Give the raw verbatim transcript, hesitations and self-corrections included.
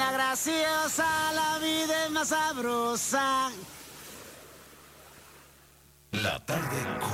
la graciosa, la vida es más sabrosa. La tarde